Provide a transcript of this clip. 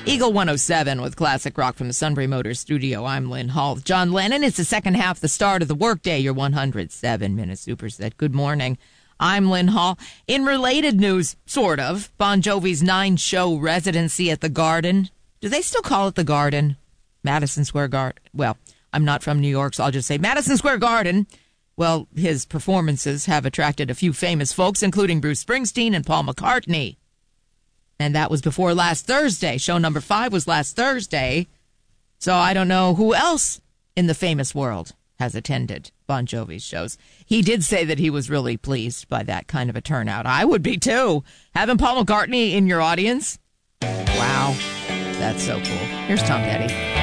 Eagle 107 with classic rock from the Sunbury Motors studio. I'm Lynn Hall. John Lennon. It's the second half, the start of the workday. Your 107-minute superset. Good morning. I'm Lynn Hall. In related news, sort of, Bon Jovi's 9-show residency at the Garden. Do they still call it the Garden? Madison Square Garden. Well, I'm not from New York, so I'll just say Madison Square Garden. Well, his performances have attracted a few famous folks, including Bruce Springsteen and Paul McCartney. And that was before last Thursday. Show number 5 was last Thursday. So I don't know who else in the famous world has attended Bon Jovi's shows. He did say that he was really pleased by that kind of a turnout. I would be too. Having Paul McCartney in your audience? Wow. That's so cool. Here's Tom Petty.